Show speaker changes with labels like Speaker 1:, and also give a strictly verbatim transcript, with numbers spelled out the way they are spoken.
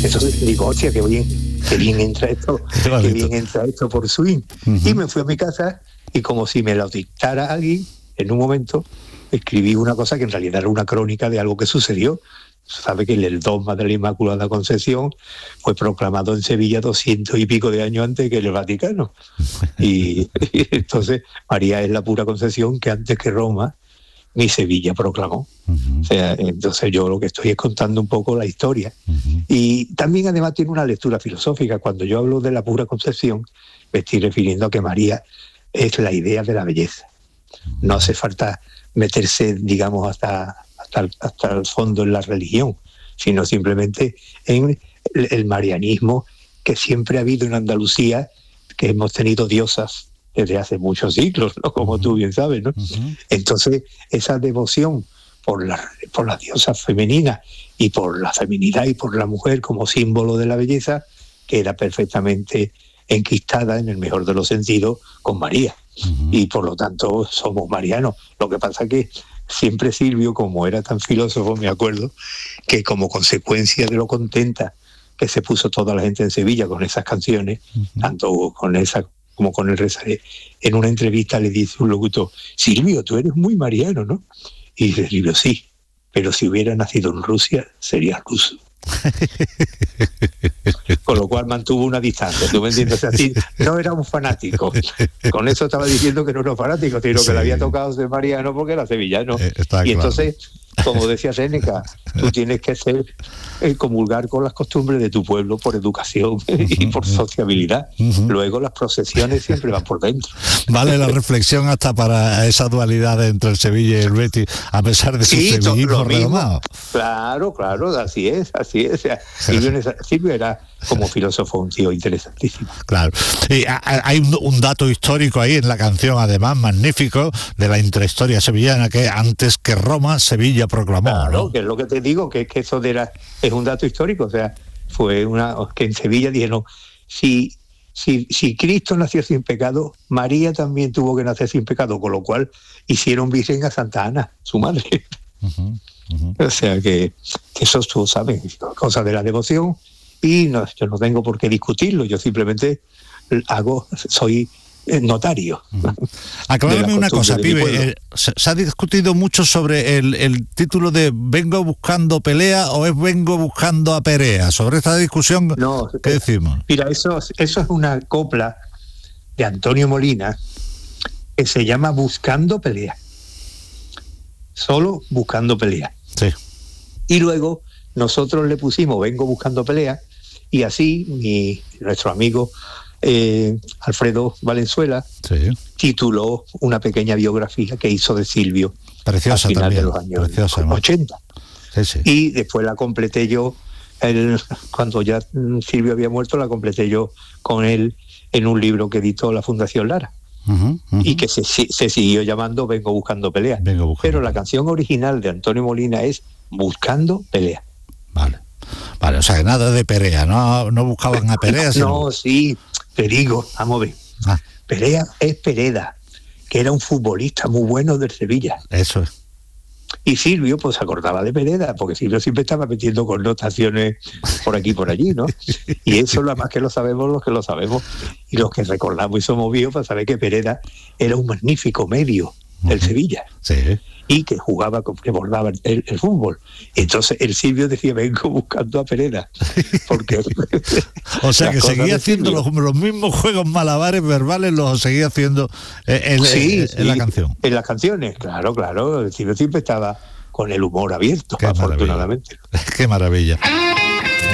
Speaker 1: Entonces digo, hostia, qué bien, qué bien entra esto, qué bien entra esto por swing. Uh-huh. Y me fui a mi casa y como si me lo dictara alguien, en un momento escribí una cosa que en realidad era una crónica de algo que sucedió. Sabe que el dogma de la Inmaculada Concepción fue proclamado en Sevilla doscientos y pico de años antes que el Vaticano. Y, y entonces María es la pura Concepción que antes que Roma mi Sevilla proclamó. Uh-huh. O sea, entonces yo lo que estoy es contando un poco la historia. Uh-huh. Y también además tiene una lectura filosófica. Cuando yo hablo de la pura Concepción, me estoy refiriendo a que María es la idea de la belleza. No hace falta meterse, digamos, hasta... Hasta el, hasta el fondo en la religión, sino simplemente en el, el marianismo que siempre ha habido en Andalucía, que hemos tenido diosas desde hace muchos siglos, ¿no? Como uh-huh. tú bien sabes, ¿no? Uh-huh. Entonces, esa devoción por la, por las diosas femeninas y por la feminidad y por la mujer como símbolo de la belleza, queda perfectamente enquistada, en el mejor de los sentidos, con María. Uh-huh. Y por lo tanto somos marianos. Lo que pasa que siempre Silvio, como era tan filósofo, me acuerdo, que como consecuencia de lo contenta que se puso toda la gente en Sevilla con esas canciones, uh-huh. tanto con esa como con el Rezaré, en una entrevista le dice un locutor, Silvio, tú eres muy mariano, ¿no? Y dice Silvio, sí, pero si hubiera nacido en Rusia, sería ruso. Con lo cual mantuvo una distancia, ¿tú me entiendes? O sea, sí, no era un fanático. Con eso estaba diciendo que no era un fanático, sino sí. que le había tocado ser mariano porque era sevillano. Eh, y claro. Entonces, como decía Séneca, tú tienes que ser, eh, comulgar con las costumbres de tu pueblo por educación uh-huh, y por sociabilidad. Uh-huh. Luego las procesiones siempre van por dentro.
Speaker 2: Vale la reflexión hasta para esa dualidad entre el Sevilla y el Betis, a pesar de su sí, sevillismo redomado.
Speaker 1: Claro, claro, así es, así es. O sea, Silvio, Silvio era como filósofo un tío interesantísimo.
Speaker 2: Claro. Y hay un, un dato histórico ahí en la canción, además, magnífico, de la intrahistoria sevillana, que antes que Roma, Sevilla proclamó.
Speaker 1: Claro,
Speaker 2: ¿no?
Speaker 1: Que es lo que te digo, que, que eso de la, es un dato histórico. O sea, fue una que en Sevilla dijeron, si, si, si Cristo nació sin pecado, María también tuvo que nacer sin pecado, con lo cual hicieron virgen a Santa Ana, su madre. Uh-huh, uh-huh. O sea que, que eso tú sabes, cosas de la devoción. Y no, yo no tengo por qué discutirlo, yo simplemente hago, soy notario.
Speaker 2: Uh-huh. Aclárame una cosa, pibe, eh, se, se ha discutido mucho sobre el, el título de ¿Vengo buscando pelea o es Vengo buscando a Perea? Sobre esta discusión, no, ¿qué eh, decimos?
Speaker 1: Mira, eso, eso es una copla de Antonio Molina que se llama Buscando pelea. Solo buscando pelea.
Speaker 2: Sí.
Speaker 1: Y luego nosotros le pusimos Vengo buscando pelea, y así mi, nuestro amigo eh, Alfredo Valenzuela sí. tituló una pequeña biografía que hizo de Silvio
Speaker 2: preciosa
Speaker 1: al final
Speaker 2: también,
Speaker 1: de los años
Speaker 2: preciosa,
Speaker 1: ochenta.
Speaker 2: Sí, sí.
Speaker 1: Y después la completé yo, el, cuando ya Silvio había muerto, la completé yo con él en un libro que editó la Fundación Lara. Uh-huh, uh-huh. Y que se, se siguió llamando Vengo buscando pelea.
Speaker 2: Vengo buscando.
Speaker 1: Pero la canción original de Antonio Molina es Buscando pelea.
Speaker 2: Vale, vale, o sea, que nada de Perea, no, no buscaban a Perea. Sino...
Speaker 1: No, sí, te digo, vamos a ver. Ah. Perea es Pereda, que era un futbolista muy bueno del Sevilla.
Speaker 2: Eso es.
Speaker 1: Y Silvio, pues se acordaba de Pereda, porque Silvio siempre estaba metiendo connotaciones por aquí y por allí, ¿no? Y eso nada más que lo sabemos los que lo sabemos, y los que recordamos y somos vivos para saber que Pereda era un magnífico medio del uh-huh. Sevilla.
Speaker 2: Sí.
Speaker 1: Y que jugaba, que bordaba el, el fútbol. Entonces el Silvio decía, vengo buscando a Pereda. Porque
Speaker 2: o sea que seguía haciendo los, los mismos juegos malabares verbales, los seguía haciendo en,
Speaker 1: sí,
Speaker 2: en,
Speaker 1: sí,
Speaker 2: en la canción.
Speaker 1: En las canciones, claro, claro. El Silvio siempre estaba con el humor abierto,
Speaker 2: Qué
Speaker 1: afortunadamente.
Speaker 2: Maravilla. Qué maravilla.